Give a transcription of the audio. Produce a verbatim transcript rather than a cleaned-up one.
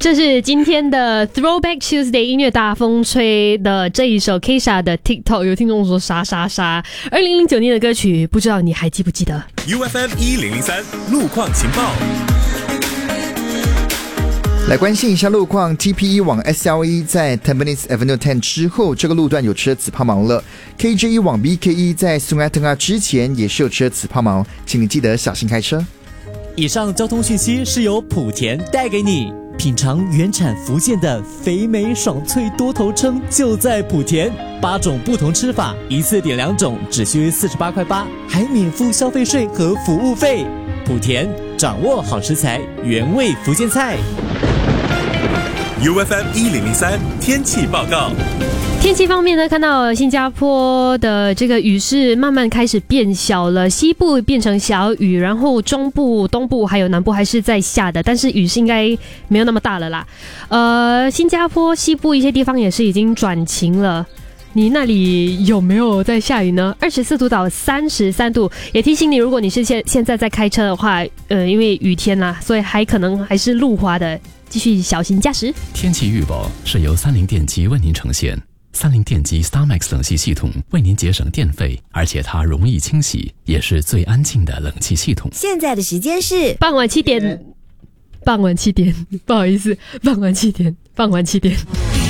这是今天的 Throwback Tuesday 音乐大风吹的这一首 Kesha 的 TikTok， 有听众说杀杀杀，二零零九年的歌曲，不知道你还记不记得 ？U F M 一零零三路况情报。 来关心一下路况 ，T P E 往 S L E 在 Tampines Avenue 十之后，这个路段有车子抛锚了。K J E 往 B K E 在 Sungai Tengah 之前也是有车子抛锚，请你记得小心开车。 以上交通讯息是由莆田带给你。品尝原产福建的肥美爽脆多头称就在莆田，八种不同吃法，一次点两种，只需四十八块八，还免付消费税和服务费。莆田掌握好食材，原味福建菜。 U F M 一零零三天气报告。 天气方面呢，看到新加坡的这个雨势慢慢开始变小了，西部变成小雨，然后中部、东部还有南部还是在下的，但是雨势应该没有那么大了啦。呃，新加坡西部一些地方也是已经转晴了。你那里有没有在下雨呢？二十四度到三十三度，也提醒你，如果你是现现在在开车的话，呃，因为雨天啦，所以还可能还是路滑的，继续小心驾驶。 天气预报是由三菱电机为您呈现。三菱电机 StarMax 冷气系统为您节省电费，而且它容易清洗，也是最安静的冷气系统。 现在的时间是傍晚七点，傍晚七点，不好意思，傍晚七点，傍晚七点。